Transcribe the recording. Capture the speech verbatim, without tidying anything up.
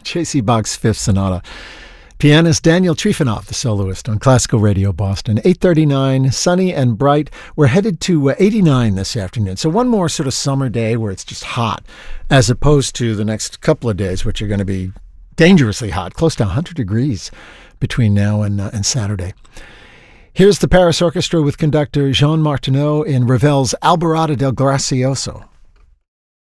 J C Bach's Fifth Sonata. Pianist Daniel Trifonov, the soloist, on Classical Radio Boston. eight thirty-nine, sunny and bright. We're headed to uh, eighty-nine this afternoon. So one more sort of summer day where it's just hot, as opposed to the next couple of days, which are going to be dangerously hot, close to one hundred degrees between now and, uh, and Saturday. Here's the Paris Orchestra with conductor Jean Martineau in Ravel's Alborada del Gracioso.